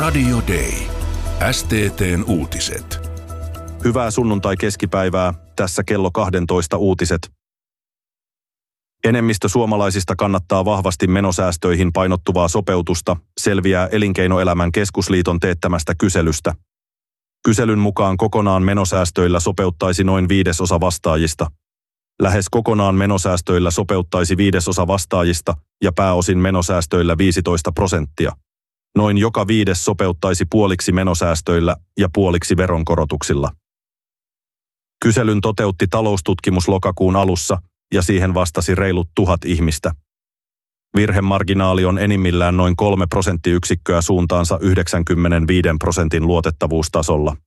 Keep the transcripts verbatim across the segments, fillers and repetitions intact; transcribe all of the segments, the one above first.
Radio Day. S T T:n uutiset. Hyvää sunnuntai-keskipäivää. Tässä kello kaksitoista uutiset. Enemmistö suomalaisista kannattaa vahvasti menosäästöihin painottuvaa sopeutusta, selviää Elinkeinoelämän keskusliiton teettämästä kyselystä. Kyselyn mukaan kokonaan menosäästöillä sopeuttaisi noin viidesosa vastaajista. Lähes kokonaan menosäästöillä sopeuttaisi viidesosa vastaajista ja pääosin menosäästöillä viisitoista prosenttia. Noin joka viides sopeuttaisi puoliksi menosäästöillä ja puoliksi veronkorotuksilla. Kyselyn toteutti taloustutkimus lokakuun alussa ja siihen vastasi reilut tuhat ihmistä. Virhemarginaali on enimmillään noin kolme prosenttiyksikköä suuntaansa yhdeksänkymmentäviisi prosentin luotettavuustasolla.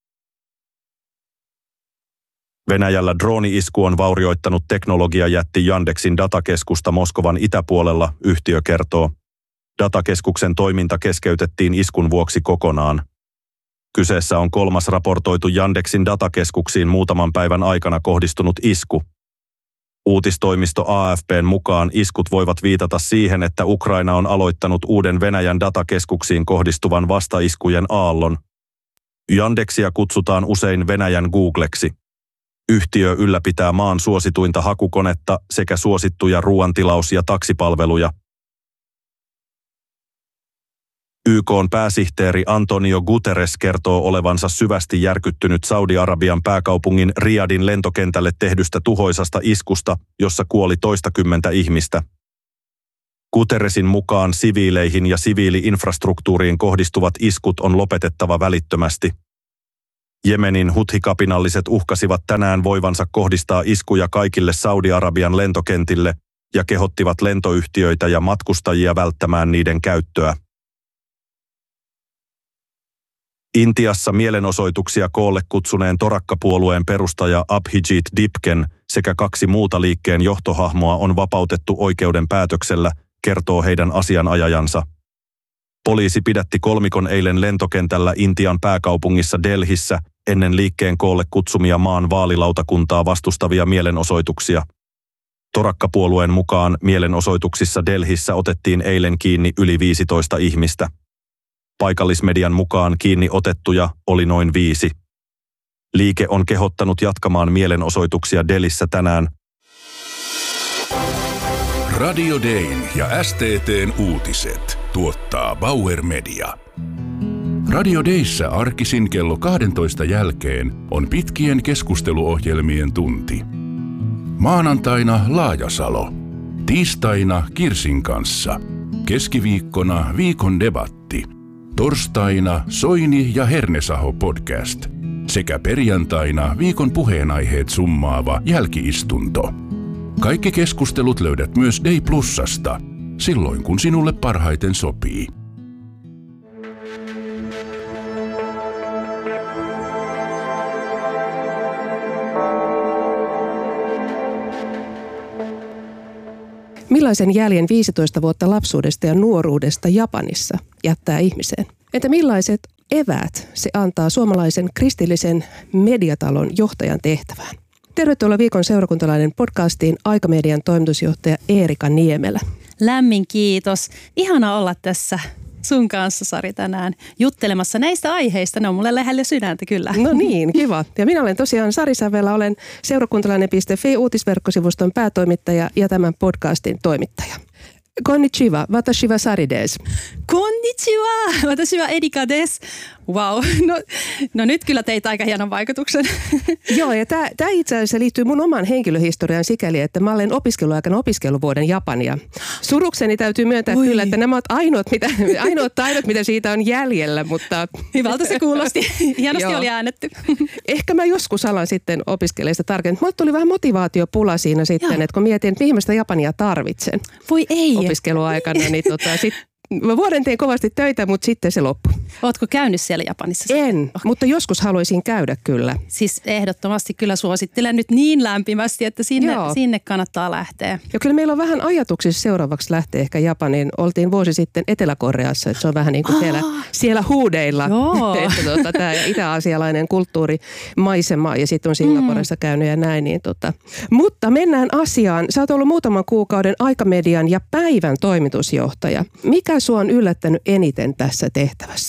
Venäjällä drooni-isku on vaurioittanut teknologiajätti Yandexin datakeskusta Moskovan itäpuolella, yhtiö kertoo. Datakeskuksen toiminta keskeytettiin iskun vuoksi kokonaan. Kyseessä on kolmas raportoitu Yandexin datakeskuksiin muutaman päivän aikana kohdistunut isku. Uutistoimisto A F P:n mukaan iskut voivat viitata siihen, että Ukraina on aloittanut uuden Venäjän datakeskuksiin kohdistuvan vastaiskujen aallon. Yandexia kutsutaan usein Venäjän Googleksi. Yhtiö ylläpitää maan suosituinta hakukonetta sekä suosittuja ruoantilaus- ja taksipalveluja. Y K:n pääsihteeri Antonio Guterres kertoo olevansa syvästi järkyttynyt Saudi-Arabian pääkaupungin Riyadhin lentokentälle tehdystä tuhoisasta iskusta, jossa kuoli toistakymmentä ihmistä. Guterresin mukaan siviileihin ja siviili-infrastruktuuriin kohdistuvat iskut on lopetettava välittömästi. Jemenin huthi-kapinalliset uhkasivat tänään voivansa kohdistaa iskuja kaikille Saudi-Arabian lentokentille ja kehottivat lentoyhtiöitä ja matkustajia välttämään niiden käyttöä. Intiassa mielenosoituksia koolle kutsuneen Torakka-puolueen perustaja Abhijit Dipken sekä kaksi muuta liikkeen johtohahmoa on vapautettu oikeuden päätöksellä, kertoo heidän asianajajansa. Poliisi pidätti kolmikon eilen lentokentällä Intian pääkaupungissa Delhissä ennen liikkeen koolle kutsumia maan vaalilautakuntaa vastustavia mielenosoituksia. Torakka-puolueen mukaan mielenosoituksissa Delhissä otettiin eilen kiinni yli viisitoista ihmistä. Paikallismedian mukaan kiinni otettuja oli noin viisi. Liike on kehottanut jatkamaan mielenosoituksia Delhissä tänään. Radio Dayn ja S T T:n uutiset tuottaa Bauer Media. Radio Dayssä arkisin kello kaksitoista jälkeen on pitkien keskusteluohjelmien tunti. Maanantaina Laajasalo, tiistaina Kirsin kanssa, keskiviikkona viikon debatti, torstaina Soini ja Hernesaho podcast sekä perjantaina viikon puheenaiheet summaava jälkiistunto. Kaikki keskustelut löydät myös Day Plusasta, silloin kun sinulle parhaiten sopii. Millaisen jäljen viisitoista vuotta lapsuudesta ja nuoruudesta Japanissa jättää ihmiseen? Entä millaiset eväät se antaa suomalaisen kristillisen mediatalon johtajan tehtävään? Tervetuloa Viikon seurakuntalainen podcastiin Aikamedian toimitusjohtaja Eerika Niemelä. Lämmin kiitos. Ihana olla tässä sun kanssa, Sari, tänään juttelemassa näistä aiheista. Ne on mulle lähellä sydäntä kyllä. No niin, kiva. Ja minä olen tosiaan Sari Sävelä, olen seurakuntalainen piste fi uutisverkkosivuston päätoimittaja ja tämän podcastin toimittaja. Konnichiwa, watashi wa Sari desu. Konnichiwa, watashi wa Erika desu. Wow, no, no nyt kyllä teit aika hienon vaikutuksen. Joo, ja tämä itse asiassa liittyy mun oman henkilöhistoriaan sikäli, että mä olen opiskeluaikana opiskeluvuoden japania. Surukseni täytyy myöntää Oi. kyllä, että nämä ovat ainoat, mitä, ainoat taidot, mitä siitä on jäljellä, mutta... Hyvältä se kuulosti. Hienosti oli äännetty. Ehkä mä joskus alan sitten opiskelemaan sitä tarkemmin. Mulle tuli vähän motivaatiopula siinä sitten, Joo. että kun mietin, että mihin mä sitä japania tarvitsen. Voi ei. Opiskeluaikana, niin tota, sitten... Mä vuoden tein kovasti töitä, mutta sitten se loppui. Ootko käynyt siellä Japanissa? En, okay. mutta joskus haluaisin käydä kyllä. Siis ehdottomasti kyllä suosittelen nyt niin lämpimästi, että sinne, sinne kannattaa lähteä. Ja kyllä meillä on vähän ajatuksissa seuraavaksi lähteä ehkä Japaniin. Oltiin vuosi sitten Etelä-Koreassa, että se on vähän niin kuin ah. siellä, siellä huudeilla. että tuota, tämä itä-aasialainen kulttuurimaisema ja sitten on Singaporessa mm. käynyt ja näin. Niin tota. Mutta mennään asiaan. Sä oot ollut muutaman kuukauden Aikamedian ja Päivän toimitusjohtaja. Mikä sua on yllättänyt eniten tässä tehtävässä?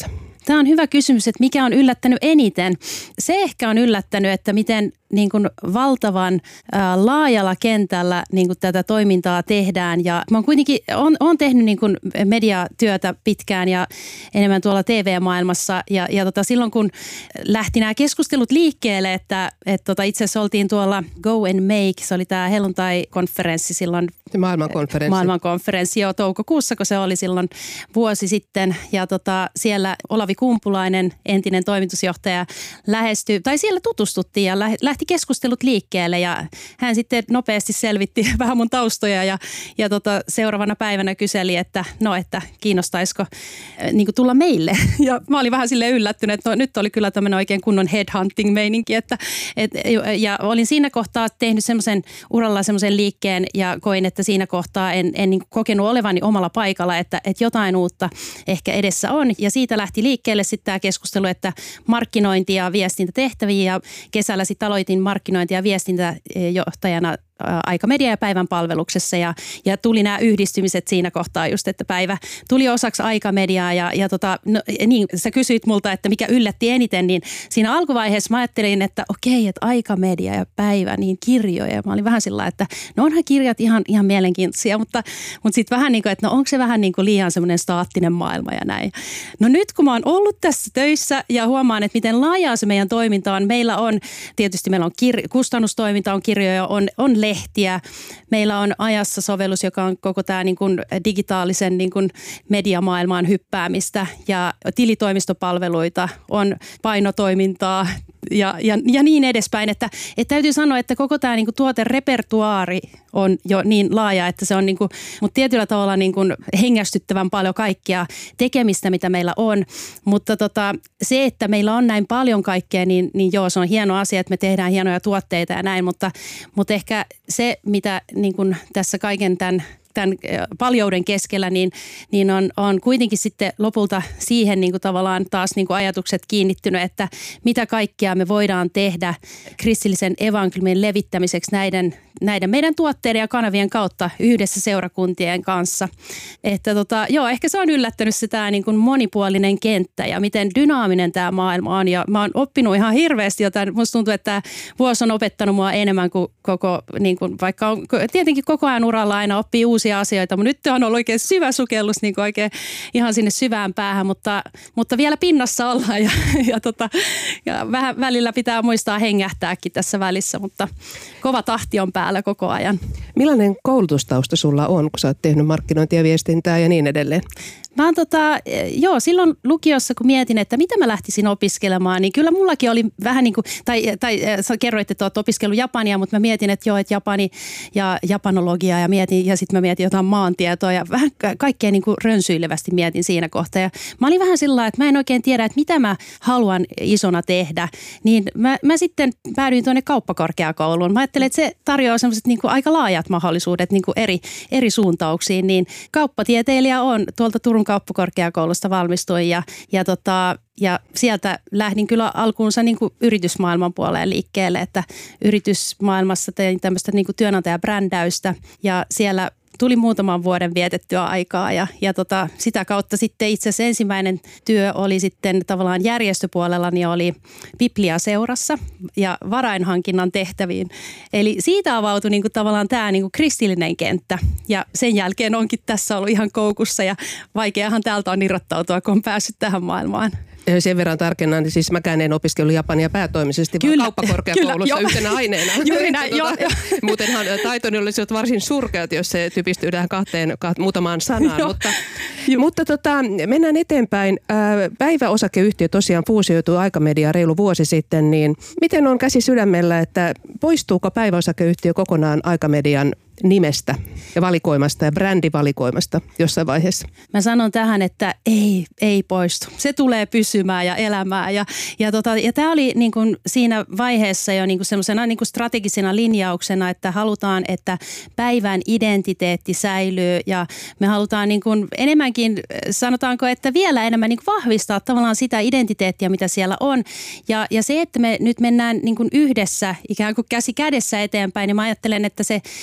tämä on hyvä kysymys, että mikä on yllättänyt eniten. Se ehkä on yllättänyt, että miten niin kuin valtavan ää, laajalla kentällä niin kuin tätä toimintaa tehdään. Ja mä oon kuitenkin on, on tehnyt niin kuin mediatyötä pitkään ja enemmän tuolla T V-maailmassa. Ja, ja tota, silloin kun lähti nämä keskustelut liikkeelle, että et tota, itse asiassa oltiin tuolla Go and Make, se oli tämä helluntai-konferenssi silloin. Maailmankonferenssi. Maailmankonferenssi jo toukokuussa, kun se oli silloin vuosi sitten. Ja tota, siellä Olavi Kumpulainen, entinen toimitusjohtaja, lähestyi, tai siellä tutustuttiin ja lähti keskustelut liikkeelle. Ja hän sitten nopeasti selvitti vähän mun taustoja ja, ja tota, seuraavana päivänä kyseli, että no, että kiinnostaisiko äh, niin kuin tulla meille. Ja mä olin vähän silleen yllättynyt, että no, nyt oli kyllä tämmöinen oikein kunnon headhunting-meininki. Että, et, ja olin siinä kohtaa tehnyt semmoisen uralla semmoisen liikkeen ja koin, että siinä kohtaa en, en niin kokenut olevani omalla paikalla, että, että jotain uutta ehkä edessä on. Ja siitä lähti liikkeelle sitten tämä keskustelu, että markkinointi- ja viestintätehtäviä ja kesällä sitten aloitin markkinointi- ja viestintäjohtajana Aikamedia ja Päivän palveluksessa ja, ja tuli nämä yhdistymiset siinä kohtaa just, että Päivä tuli osaksi Aikamediaa ja, ja tota, no, niin, sä kysyit multa, että mikä yllätti eniten, niin siinä alkuvaiheessa mä ajattelin, että okei, että Aikamedia ja Päivä, niin kirjoja. Ja mä olin vähän sillä, että no onhan kirjat ihan, ihan mielenkiintoisia, mutta, mutta sitten vähän niin kuin, että no onko se vähän niin kuin liian semmoinen staattinen maailma ja näin. No nyt kun mä oon ollut tässä töissä ja huomaan, että miten laajaa se meidän toiminta on, meillä on, tietysti meillä on kir- kustannustoiminta, on kirjoja, on, on lehtiä. Meillä on Ajassa sovellus, joka on koko tämä niin kuin digitaalisen niin kuin mediamaailmaan hyppäämistä ja tilitoimistopalveluita, on painotoimintaa ja, ja, ja niin edespäin. Että, että täytyy sanoa, että koko tämä niin kuin tuoterepertuaari on jo niin laaja, että se on niin kuin, mutta tietyllä tavalla niin kuin hengästyttävän paljon kaikkea tekemistä, mitä meillä on. Mutta tota, se, että meillä on näin paljon kaikkea, niin, niin joo, se on hieno asia, että me tehdään hienoja tuotteita ja näin, mutta, mutta ehkä se, mitä niin kuin tässä kaiken tämän tämän paljouden keskellä, niin, niin on, on kuitenkin sitten lopulta siihen niin kuin tavallaan taas niin kuin ajatukset kiinnittynyt, että mitä kaikkea me voidaan tehdä kristillisen evankeliumin levittämiseksi näiden, näiden meidän tuotteiden ja kanavien kautta yhdessä seurakuntien kanssa. Että tota, joo, ehkä se on yllättänyt se tämä niin kuin monipuolinen kenttä ja miten dynaaminen tämä maailma on. Ja mä oon oppinut ihan hirveästi jotain. Musta tuntuu, että tämä vuosi on opettanut mua enemmän kuin koko, niin kuin vaikka on tietenkin koko ajan uralla aina oppii uusia asioita, mutta nyt on ollut oikein syvä sukellus niin kuin oikein ihan sinne syvään päähän, mutta, mutta vielä pinnassa ollaan ja, ja, tota, ja vähän välillä pitää muistaa hengähtääkin tässä välissä, mutta kova tahti on päällä koko ajan. Millainen koulutustausta sulla on, kun sä oot tehnyt markkinointia, viestintää ja niin edelleen? Mä oon tota, joo, silloin lukiossa, kun mietin, että mitä mä lähtisin opiskelemaan, niin kyllä mullakin oli vähän niin kuin, tai, tai sä kerroit, että oot opiskellut japania, mutta mä mietin, että joo, että japani ja japanologia ja mietin, ja sitten mä mietin jotain maantietoa ja vähän kaikkea niin kuin rönsyilevästi mietin siinä kohtaa. Ja mä olin vähän sillä lailla, että mä en oikein tiedä, että mitä mä haluan isona tehdä, niin mä, mä sitten päädyin tuonne kauppakorkeakouluun. Mä ajattelin, että se tarjoaa sellaiset niin kuin aika laajat mahdollisuudet niin kuin eri, eri suuntauksiin, niin kauppatieteilijä on tuolta Turun kauppakorkeakoulusta valmistuin ja, ja, tota, ja sieltä lähdin kyllä alkuunsa niin kuin yritysmaailman puoleen liikkeelle, että yritysmaailmassa tein tämmöistä niin kuin työnantajabrändäystä ja siellä tuli muutaman vuoden vietettyä aikaa ja, ja tota, sitä kautta sitten itse asiassa ensimmäinen työ oli sitten tavallaan järjestöpuolella, niin oli Biblia-seurassa ja varainhankinnan tehtäviin. Eli siitä avautui niin kuin tavallaan tämä niin kuin kristillinen kenttä ja sen jälkeen onkin tässä ollut ihan koukussa ja vaikeahan täältä on irrottautua, kun on päässyt tähän maailmaan. Sen verran tarkennan, niin siis mäkään en opiskellut japania päätoimisesti, vaan kyllä, kauppakorkeakoulussa kyllä, yhtenä aineena. Juuri näin, joo. Muutenhan taitoni olisivat varsin surkeat, jos se typistyy tähän kahteen, kahteen muutamaan sanaan. mutta mutta tota, mennään eteenpäin. Päiväosakeyhtiö tosiaan fuusioitui Aikamedia reilu vuosi sitten, niin miten on käsi sydämellä, että poistuuko päiväosakeyhtiö kokonaan Aikamedian nimestä ja valikoimasta ja brändivalikoimasta jossain vaiheessa? Mä sanon tähän, että ei, ei poistu. Se tulee pysymään ja elämään. Ja, ja, tota, ja tämä oli niin kuin siinä vaiheessa jo niin kuin semmoisena niin kuin strategisena linjauksena, että halutaan, että päivän identiteetti säilyy ja me halutaan niin kuin enemmänkin, sanotaanko, että vielä enemmän niin kuin vahvistaa tavallaan sitä identiteettiä, mitä siellä on. Ja, ja se, että me nyt mennään niin kuin yhdessä ikään kuin käsi kädessä eteenpäin, niin mä ajattelen, että se enemmän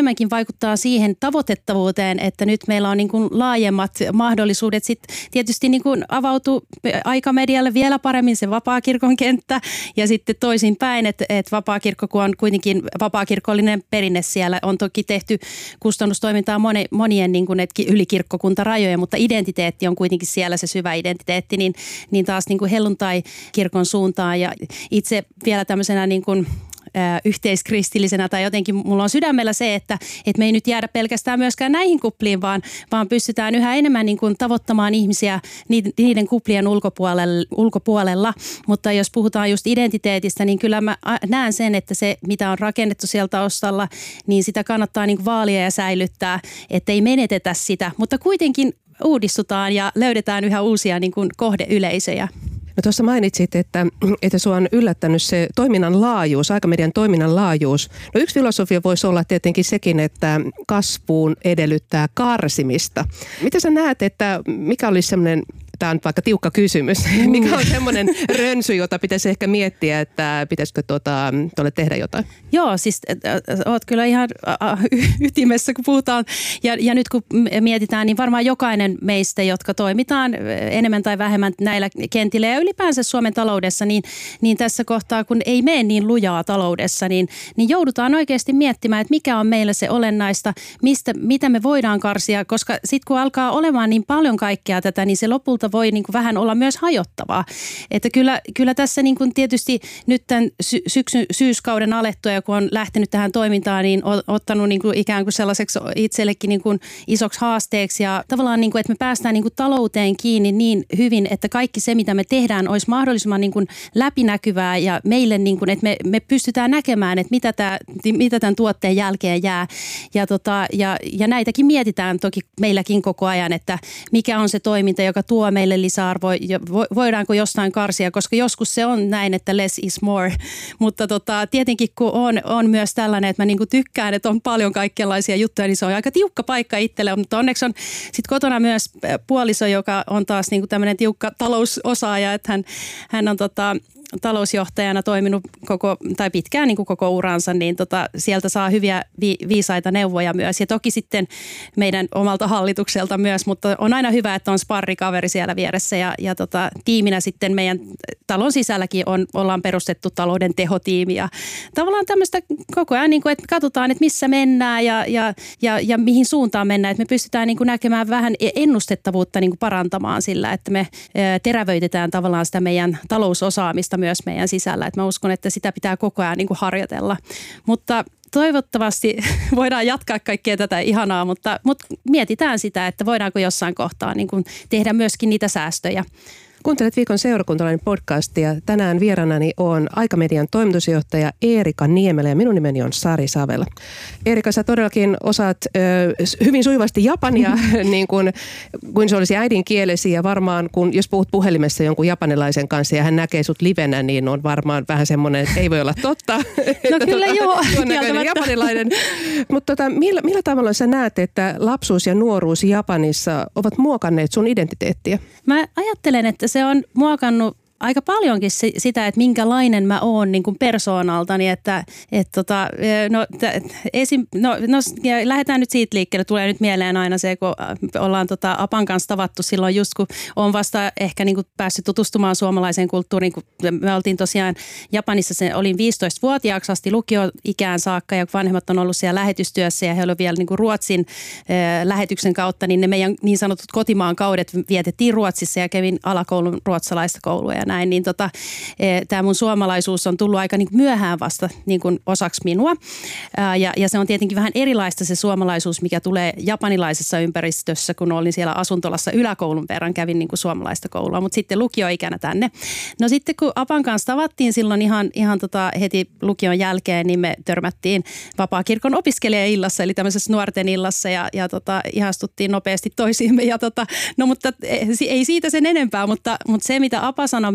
enemmänkin vaikuttaa siihen tavoitettavuuteen, että nyt meillä on niin kuin laajemmat mahdollisuudet. Sitten tietysti niin kuin avautuu aikamedialle vielä paremmin se vapaakirkon kenttä ja sitten toisinpäin, että, että vapaakirkko, kun on kuitenkin vapaakirkollinen perinne siellä, on toki tehty kustannustoimintaa moni, monien niin kuin yli kirkkokuntarajoja, mutta identiteetti on kuitenkin siellä se syvä identiteetti, niin, niin taas niin kuin helluntai-kirkon suuntaan ja itse vielä tämmöisenä niin kuin yhteiskristillisenä tai jotenkin mulla on sydämellä se, että, että me ei nyt jäädä pelkästään myöskään näihin kupliin, vaan, vaan pystytään yhä enemmän niin kuin tavoittamaan ihmisiä niiden kuplien ulkopuolella, ulkopuolella. Mutta jos puhutaan just identiteetistä, niin kyllä mä näen sen, että se mitä on rakennettu siellä taustalla, niin sitä kannattaa niin kuin vaalia ja säilyttää, ettei menetetä sitä, mutta kuitenkin uudistutaan ja löydetään yhä uusia niin kuin kohdeyleisöjä. No tuossa mainitsit, että, että sua on yllättänyt se toiminnan laajuus, aikamedian toiminnan laajuus. No yksi filosofia voisi olla tietenkin sekin, että kasvuun edellyttää karsimista. Mitä sä näet, että mikä olisi semmoinen, tämä on vaikka tiukka kysymys, mm. mikä on semmoinen rönsy, jota pitäisi ehkä miettiä, että pitäisikö tuota, tuolle tehdä jotain? Joo, siis oot kyllä ihan ytimessä, kun puhutaan. Ja, ja nyt kun mietitään, niin varmaan jokainen meistä, jotka toimitaan enemmän tai vähemmän näillä kentillä ja ylipäänsä Suomen taloudessa, niin, niin tässä kohtaa, kun ei mene niin lujaa taloudessa, niin, niin joudutaan oikeasti miettimään, että mikä on meille se olennaista, mistä, mitä me voidaan karsia, koska sitten kun alkaa olemaan niin paljon kaikkea tätä, niin se lopulta voi niin kuin vähän olla myös hajottavaa. Että kyllä, kyllä tässä niin kuin tietysti nyt tämän sy- syksyn, syyskauden alettua, kun on lähtenyt tähän toimintaan, niin on ottanut niin kuin ikään kuin sellaiseksi itsellekin niin kuin isoksi haasteeksi ja tavallaan, niin kuin, että me päästään niin kuin talouteen kiinni niin hyvin, että kaikki se, mitä me tehdään, olisi mahdollisimman niin kuin läpinäkyvää ja meille, niin kuin, että me, me pystytään näkemään, että mitä, tämä, mitä tämän tuotteen jälkeen jää. Ja, tota, ja, ja näitäkin mietitään toki meilläkin koko ajan, että mikä on se toiminta, joka tuo meille lisäarvoa ja voidaanko jostain karsia, koska joskus se on näin, että less is more. Mutta tota, tietenkin kun on, on myös tällainen, että mä niinku tykkään, että on paljon kaikenlaisia juttuja, niin se on aika tiukka paikka itselle, mutta onneksi on sit kotona myös puoliso, joka on taas niinku tämmöinen tiukka talousosaaja, että hän, hän on tota, talousjohtajana toiminut koko, tai pitkään niin kuin koko uransa, niin tota, sieltä saa hyviä vi, viisaita neuvoja myös. Ja toki sitten meidän omalta hallitukselta myös, mutta on aina hyvä, että on sparrikaveri siellä vieressä. Ja, ja tota, tiiminä sitten meidän talon sisälläkin on, ollaan perustettu talouden tehotiimi. Ja tavallaan tämmöistä koko ajan, niin kuin, että katsotaan, että missä mennään ja, ja, ja, ja mihin suuntaan mennään. Että me pystytään niin kuin näkemään vähän ennustettavuutta niin kuin parantamaan sillä, että me terävöitetään tavallaan sitä meidän talousosaamista myös meidän sisällä. Et mä uskon, että sitä pitää koko ajan niin kuin harjoitella. Mutta toivottavasti voidaan jatkaa kaikkea tätä ihanaa, mutta, mutta mietitään sitä, että voidaanko jossain kohtaa niin kuin tehdä myöskin niitä säästöjä. Kuuntelet Viikon seurakuntalainen podcastia. Tänään vieraanani on Aikamedian toimitusjohtaja Eerika Niemelä ja minun nimeni on Sari Savela. Eerika, sä todellakin osaat ö, hyvin sujuvasti japania, niin kuin, kuin se olisi äidinkielesi ja varmaan kun jos puhut puhelimessa jonkun japanilaisen kanssa ja hän näkee sut livenä, niin on varmaan vähän semmoinen, että ei voi olla totta. No kyllä joo. Tuon näköinen japanilainen. Mutta tota, millä, millä tavalla sä näet, että lapsuus ja nuoruus Japanissa ovat muokanneet sun identiteettiä? Mä ajattelen, että se on muokannut aika paljonkin sitä, että minkälainen mä oon niin kuin persoonaltani, että et tota, no, t- esim, no, no lähdetään nyt siitä liikkeelle, tulee nyt mieleen aina se, kun ollaan tota Apan kanssa tavattu silloin just, kun on vasta ehkä niin kuin päässyt tutustumaan suomalaiseen kulttuuriin, kun me oltiin tosiaan Japanissa, se olin viisitoistavuotiaaksi asti lukioikään saakka ja vanhemmat on ollut siellä lähetystyössä ja he olivat vielä niin kuin Ruotsin äh, lähetyksen kautta, niin ne meidän niin sanotut kotimaan kaudet vietettiin Ruotsissa ja kävin alakoulun ruotsalaista koulua ja näin, niin tota, tämä mun suomalaisuus on tullut aika niin myöhään vasta niin kuin osaksi minua. Ää, ja, ja se on tietenkin vähän erilaista se suomalaisuus, mikä tulee japanilaisessa ympäristössä, kun olin siellä asuntolassa yläkoulun verran, kävin niin kuin suomalaista koulua, mutta sitten lukioikänä tänne. No sitten kun Apan kanssa tavattiin silloin ihan, ihan tota heti lukion jälkeen, niin me törmättiin Vapaakirkon opiskelijaillassa, eli tämmöisessä nuorten illassa ja, ja tota, ihastuttiin nopeasti toisiimme. Ja tota, no mutta ei siitä sen enempää, mutta, mutta se mitä Apa sanoi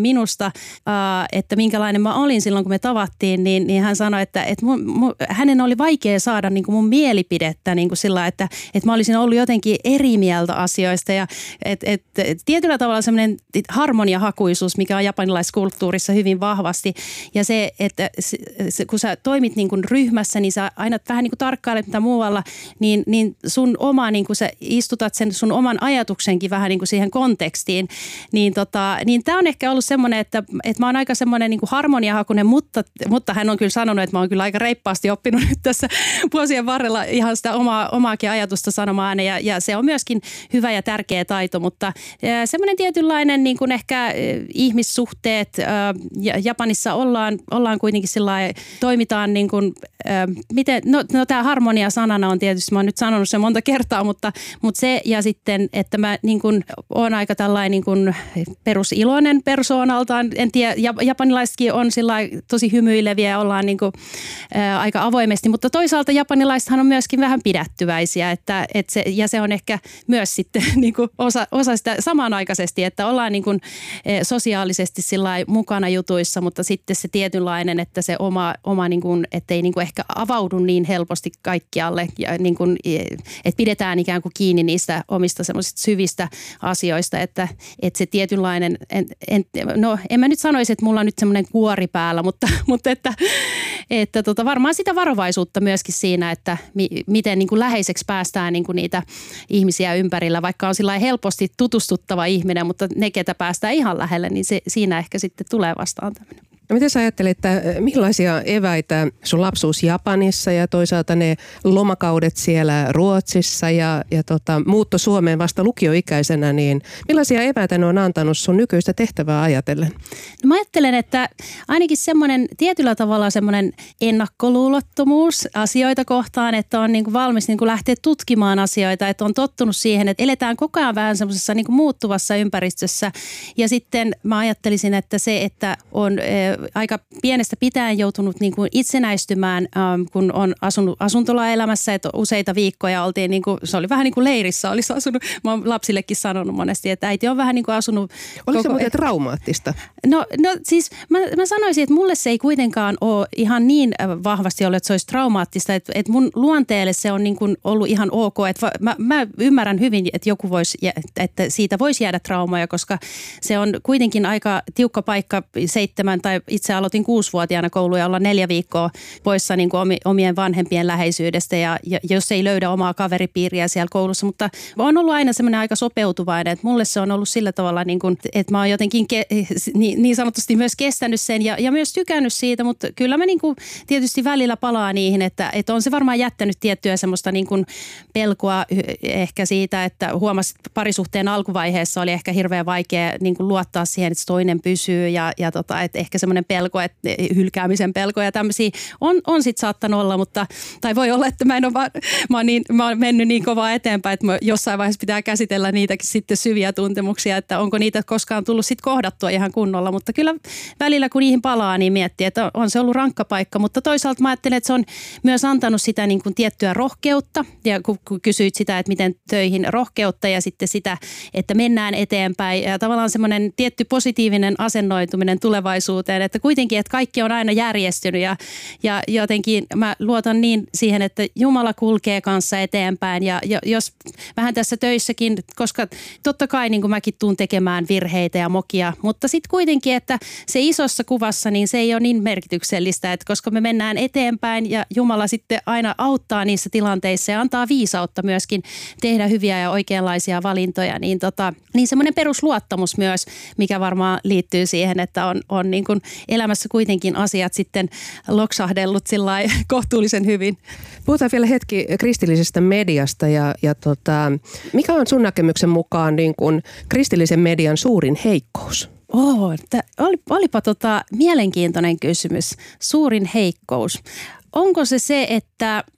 minusta, että minkälainen mä olin silloin, kun me tavattiin, niin, niin hän sanoi, että, että mun, mun, hänen oli vaikea saada niin kuin mun mielipidettä niin kuin sillä, että, että mä olisin ollut jotenkin eri mieltä asioista ja että, että tietyllä tavalla semmoinen harmoniahakuisuus, mikä on japanilaiskulttuurissa hyvin vahvasti ja se, että se, kun sä toimit niin kuin ryhmässä, niin sä aina vähän niin kuin tarkkailet mitä muualla, niin, niin sun oma, niin kuin sä istutat sen sun oman ajatuksenkin vähän niin kuin siihen kontekstiin, niin, tota, niin tämä on ehkä ollut semmoinen, että, että mä oon aika semmoinen niin kuin harmoniahakuinen, mutta, mutta hän on kyllä sanonut, että mä oon kyllä aika reippaasti oppinut nyt tässä vuosien varrella ihan sitä omaa, omaakin ajatusta sanomaan ääneen ja, ja se on myöskin hyvä ja tärkeä taito, mutta semmoinen tietynlainen niin kuin ehkä ihmissuhteet, Japanissa ollaan, ollaan kuitenkin sillä lailla, toimitaan niin kuin, miten, no, no tämä harmonia sanana on tietysti, mä oon nyt sanonut sen monta kertaa, mutta, mutta se ja sitten, että mä niin kuin oon aika tällainen niin kuin perusiloinen persoonaltaan, en tiedä, japanilaisetkin on sillä tosi hymyileviä ja ollaan niin kuin, ää, aika avoimesti, mutta toisaalta japanilaisethan on myöskin vähän pidättyväisiä, että, että se, ja se on ehkä myös sitten niin kuin osa, osa sitä samanaikaisesti, että ollaan niin kuin sosiaalisesti sillä mukana jutuissa, mutta sitten se tietynlainen, että se oma, oma niin kuin, ettei niin kuin ehkä avaudu niin helposti kaikkialle ja niin kuin, että pidetään ikään kuin kiinni niistä omista semmoisista syvistä asioista, että, että se tietynlainen, en, en, no en mä nyt sanoisi, että mulla on nyt semmoinen kuori päällä, mutta, mutta että, että tota, varmaan sitä varovaisuutta myöskin siinä, että mi, miten niin kuin läheiseksi päästään niin kuin niitä ihmisiä ympärillä, vaikka on sillä helposti tutustuttava ihminen, mutta ne, ketä päästään ihan lähelle, niin se, siinä ehkä sitten tulee vastaan tämmöinen. No miten sä ajattelet, että millaisia eväitä sun lapsuus Japanissa ja toisaalta ne lomakaudet siellä Ruotsissa ja, ja tota, muutto Suomeen vasta lukioikäisenä, niin millaisia eväitä ne on antanut sun nykyistä tehtävää ajatellen? No mä ajattelen, että ainakin semmoinen tietyllä tavalla semmoinen ennakkoluulottomuus asioita kohtaan, että on niin kuin valmis niin kuin lähteä tutkimaan asioita, että on tottunut siihen, että eletään koko ajan vähän semmoisessa niin kuin muuttuvassa ympäristössä ja sitten mä ajattelisin, että se, että on aika pienestä pitäen joutunut niin kuin itsenäistymään, ähm, kun on asunut asuntolaelämässä, että useita viikkoja oltiin, niin kuin, se oli vähän niin kuin leirissä olisi asunut. Mä oon lapsillekin sanonut monesti, että äiti on vähän niin kuin asunut. Oliko se muuten traumaattista? No, no siis mä, mä sanoisin, että mulle se ei kuitenkaan ole ihan niin vahvasti ollut, että se olisi traumaattista, että, että mun luonteelle se on niin kuin ollut ihan ok. Että mä, mä ymmärrän hyvin, että joku voisi, että siitä voisi jäädä traumoja, koska se on kuitenkin aika tiukka paikka seitsemän tai itse aloitin kuusivuotiaana kouluja olla neljä viikkoa poissa niin kuin omien vanhempien läheisyydestä ja, ja jos ei löydä omaa kaveripiiriä siellä koulussa, mutta on ollut aina semmoinen aika sopeutuvainen, että mulle se on ollut sillä tavalla, niin kuin, että mä oon jotenkin ke- niin, niin sanotusti myös kestänyt sen ja, ja myös tykännyt siitä, mutta kyllä mä niin kuin tietysti välillä palaa niihin, että, että on se varmaan jättänyt tiettyä semmoista niin kuin pelkoa ehkä siitä, että huomasit parisuhteen alkuvaiheessa oli ehkä hirveän vaikea niin kuin luottaa siihen, että toinen pysyy ja, ja tota, että ehkä semmoinen pelko, että hylkäämisen pelko ja tämmöisiä on, on sitten saattanut olla, mutta tai voi olla, että mä en ole vaan, mä oon, niin, mä oon mennyt niin kovaa eteenpäin, että mä jossain vaiheessa pitää käsitellä niitäkin sitten syviä tuntemuksia, että onko niitä koskaan tullut sitten kohdattua ihan kunnolla, mutta kyllä välillä kun niihin palaa, niin miettii, että on se ollut rankka paikka, mutta toisaalta mä ajattelen, että se on myös antanut sitä niin kuin tiettyä rohkeutta ja kun, kun kysyit sitä, että miten töihin rohkeutta ja sitten sitä, että mennään eteenpäin ja tavallaan semmoinen tietty positiivinen asennoituminen tulevaisuuteen, että kuitenkin, että kaikki on aina järjestynyt ja, ja jotenkin mä luotan niin siihen, että Jumala kulkee kanssa eteenpäin ja, ja jos vähän tässä töissäkin, koska totta kai niin kuin mäkin tuun tekemään virheitä ja mokia, mutta sitten kuitenkin, että se isossa kuvassa niin se ei ole niin merkityksellistä, että koska me mennään eteenpäin ja Jumala sitten aina auttaa niissä tilanteissa ja antaa viisautta myöskin tehdä hyviä ja oikeanlaisia valintoja, niin, tota, niin semmoinen perusluottamus myös, mikä varmaan liittyy siihen, että on, on niin kuin elämässä kuitenkin asiat sitten loksahdellut sillai kohtuullisen hyvin. Puhutaan vielä hetki kristillisestä mediasta ja, ja tota, mikä on sun näkemyksen mukaan niin kuin kristillisen median suurin heikkous? Oh, oli, olipa tota mielenkiintoinen kysymys. Suurin heikkous. Onko se se, että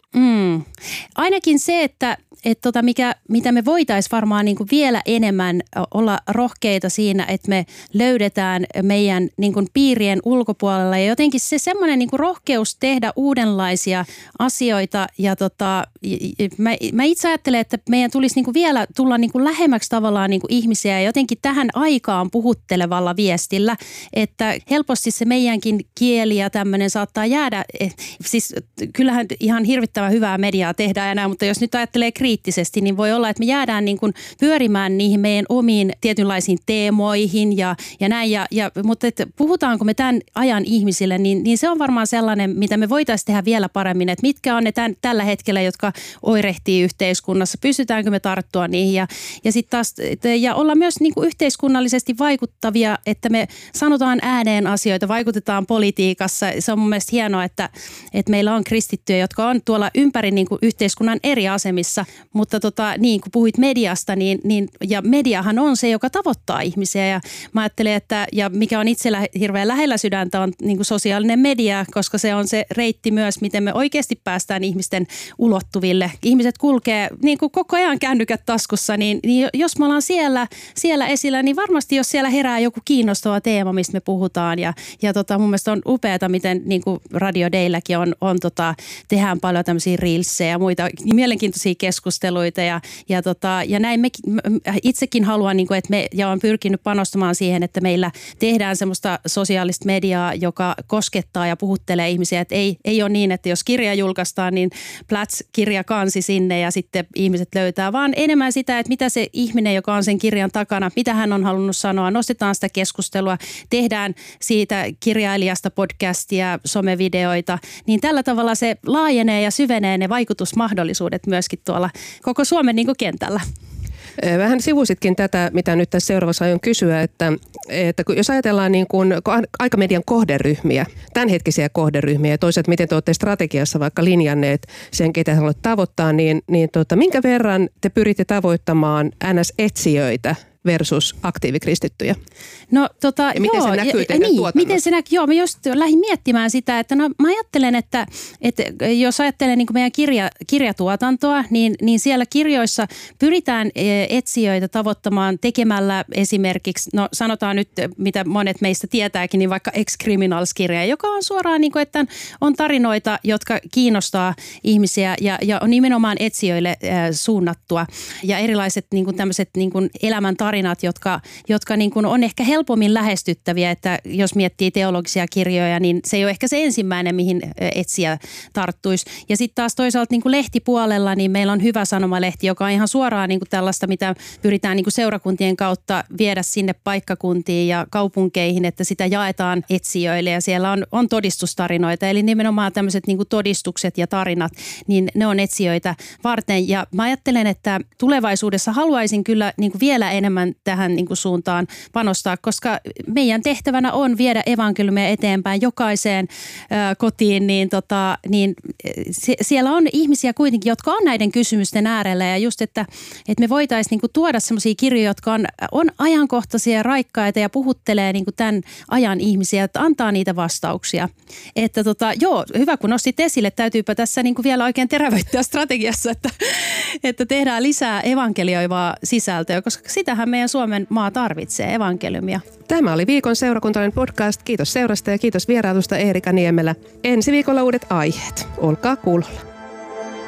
Mm. Ainakin se, että et tota mikä, mitä me voitaisiin varmaan niin kuin vielä enemmän olla rohkeita siinä, että me löydetään meidän niin kuin piirien ulkopuolella ja jotenkin se semmoinen niin kuin rohkeus tehdä uudenlaisia asioita ja tota, mä, mä itse ajattelen, että meidän tulisi niin kuin vielä tulla niin kuin lähemmäksi tavallaan niin kuin ihmisiä ja jotenkin tähän aikaan puhuttelevalla viestillä, että helposti se meidänkin kieli ja tämmöinen saattaa jäädä, siis kyllähän ihan hirvittävän hyvää mediaa tehdään enää, mutta jos nyt ajattelee kriittisesti, niin voi olla, että me jäädään niin kuin pyörimään niihin meidän omiin tietynlaisiin teemoihin ja, ja näin. Ja, ja, mutta että puhutaanko me tämän ajan ihmisille, niin, niin se on varmaan sellainen, mitä me voitaisiin tehdä vielä paremmin, että mitkä on ne tämän, tällä hetkellä, jotka oirehtii yhteiskunnassa, pystytäänkö me tarttua niihin ja, ja sitten taas ja olla myös niin kuin yhteiskunnallisesti vaikuttavia, että me sanotaan ääneen asioita, vaikutetaan politiikassa. Se on mun mielestä hienoa, että, että meillä on kristittyjä, jotka on tuolla ympäri niin kuin yhteiskunnan eri asemissa, mutta tota, niin kuin puhuit mediasta, niin, niin, ja mediahan on se, joka tavoittaa ihmisiä ja mä ajattelen, että ja mikä on itsellä hirveän lähellä sydäntä on niin kuin sosiaalinen media, koska se on se reitti myös, miten me oikeasti päästään ihmisten ulottuville. Ihmiset kulkee niin kuin koko ajan kännykät taskussa, niin, niin jos me ollaan siellä, siellä esillä, niin varmasti jos siellä herää joku kiinnostava teema, mistä me puhutaan ja, ja tota, mun mielestä on upeata, miten niin kuin Radio Daylläkin on, on tota, tehdään paljon tämmöisiä reelsejä ja muita mielenkiintoisia keskusteluita ja, ja, tota, ja näin me, itsekin haluan, niin kuin, että me, ja olen pyrkinyt panostamaan siihen, että meillä tehdään semmoista sosiaalista mediaa, joka koskettaa ja puhuttelee ihmisiä, että ei, ei ole niin, että jos kirja julkaistaan, niin plats kirja kansi sinne ja sitten ihmiset löytää, vaan enemmän sitä, että mitä se ihminen, joka on sen kirjan takana, mitä hän on halunnut sanoa, nostetaan sitä keskustelua, tehdään siitä kirjailijasta podcastia, somevideoita, niin tällä tavalla se laajenee ja syvenee ne vaikutusmahdollisuudet myöskin tuolla koko Suomen niin kuin kentällä. Vähän sivusitkin tätä, mitä nyt tässä seuraavassa aion kysyä, että, että jos ajatellaan niin kuin aikamedian kohderyhmiä, tämänhetkisiä kohderyhmiä ja toisaalta miten te olette strategiassa vaikka linjanneet sen, ketä haluat tavoittaa, niin, niin tota, minkä verran te pyritte tavoittamaan N S-etsijöitä versus aktiivikristittyjä? No tota, ja miten joo, se näkyy ja, niin, miten se näkyy? Joo, mä just lähdin miettimään sitä, että no mä ajattelen, että, että jos ajattelen niin kuin meidän kirja, kirjatuotantoa, niin, niin siellä kirjoissa pyritään etsijöitä tavoittamaan tekemällä esimerkiksi, no sanotaan nyt, mitä monet meistä tietääkin, niin vaikka Ex-Criminals-kirja, joka on suoraan niin kuin, että on tarinoita, jotka kiinnostaa ihmisiä ja, ja on nimenomaan etsijöille äh, suunnattua ja erilaiset niin kuin tämmöiset niin kuin elämän tarinat, jotka, jotka niin kuin on ehkä helpommin lähestyttäviä, että jos miettii teologisia kirjoja, niin se ei ole ehkä se ensimmäinen, mihin etsijä tarttuisi. Ja sitten taas toisaalta niin kuin lehtipuolella, niin meillä on Hyvä Sanoma-lehti, joka on ihan suoraan niin kuin tällaista, mitä pyritään niin kuin seurakuntien kautta viedä sinne paikkakuntiin ja kaupunkeihin, että sitä jaetaan etsijöille ja siellä on, on todistustarinoita, eli nimenomaan tämmöiset niin kuin todistukset ja tarinat, niin ne on etsijöitä varten. Ja mä ajattelen, että tulevaisuudessa haluaisin kyllä niin kuin vielä enemmän tähän niin kuin suuntaan panostaa, koska meidän tehtävänä on viedä evankeliumia eteenpäin jokaiseen ö, kotiin, niin, tota, niin se, siellä on ihmisiä kuitenkin, jotka on näiden kysymysten äärellä ja just, että, että me voitaisiin niin kuin tuoda sellaisia kirjoja, jotka on, on ajankohtaisia ja raikkaita ja puhuttelee niin kuin tämän ajan ihmisiä, että antaa niitä vastauksia. Että tota, joo, hyvä kun nostit esille, täytyypä tässä niin kuin vielä oikein terävöittää strategiassa, että, että tehdään lisää evankelioivaa sisältöä, koska sitähän meidän Suomen maa tarvitsee, evankeliumia. Tämä oli viikon seurakuntalainen podcast. Kiitos seurasta ja kiitos vierailusta Eerika Niemelä. Ensi viikolla uudet aiheet. Olkaa kuulolla.